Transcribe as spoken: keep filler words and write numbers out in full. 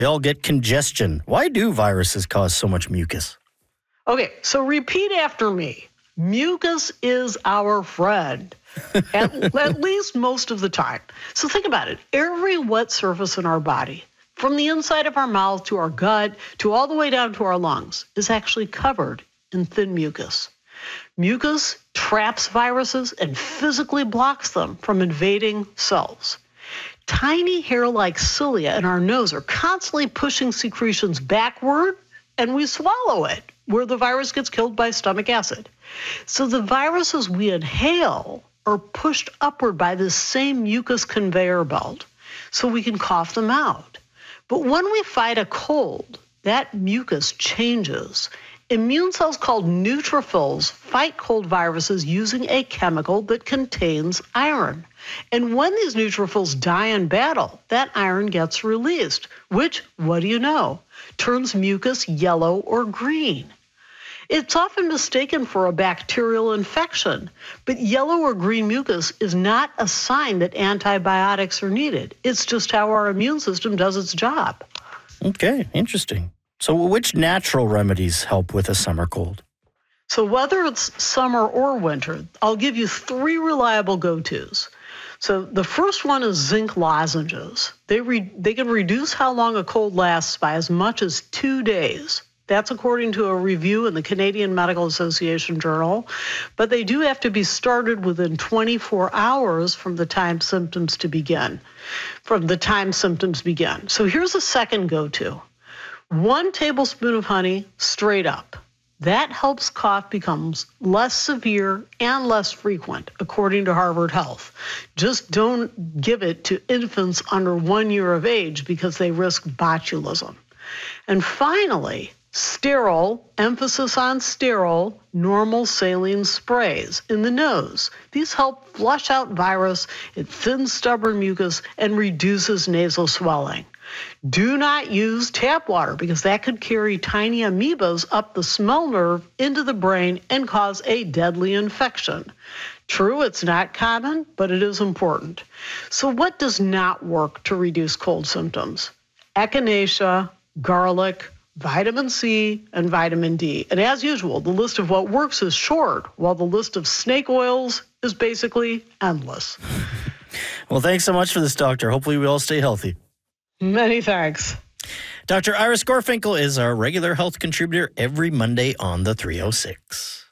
They all get congestion. Why do viruses cause so much mucus? Okay, so repeat after me. Mucus is our friend, at, at least most of the time. So think about it. Every wet surface in our body, from the inside of our mouth to our gut to all the way down to our lungs, is actually covered in thin mucus. Mucus traps viruses and physically blocks them from invading cells. Tiny hair-like cilia in our nose are constantly pushing secretions backward, and we swallow it, where the virus gets killed by stomach acid. So the viruses we inhale are pushed upward by this same mucus conveyor belt, so we can cough them out. But when we fight a cold, that mucus changes. Immune cells called neutrophils fight cold viruses using a chemical that contains iron. And when these neutrophils die in battle, that iron gets released, which, what do you know, turns mucus yellow or green. It's often mistaken for a bacterial infection, but yellow or green mucus is not a sign that antibiotics are needed. It's just how our immune system does its job. Okay, interesting. So which natural remedies help with a summer cold? So whether it's summer or winter, I'll give you three reliable go-tos. So the first one is zinc lozenges. They re- they can reduce how long a cold lasts by as much as two days. That's according to a review in the Canadian Medical Association Journal. But they do have to be started within twenty-four hours from the time symptoms to begin, from the time symptoms begin. So here's a second go-to. One tablespoon of honey straight up. That helps cough becomes less severe and less frequent, according to Harvard Health. Just don't give it to infants under one year of age because they risk botulism. And finally, sterile, emphasis on sterile, normal saline sprays in the nose. These help flush out virus, it thins stubborn mucus, and reduces nasal swelling. Do not use tap water because that could carry tiny amoebas up the smell nerve into the brain and cause a deadly infection. True, it's not common, but it is important. So what does not work to reduce cold symptoms? Echinacea, garlic, vitamin C, and vitamin D. And as usual, the list of what works is short, while the list of snake oils is basically endless. Well, thanks so much for this, Doctor. Hopefully we all stay healthy. Many thanks. Doctor Iris Gorfinkel is our regular health contributor every Monday on the three oh six.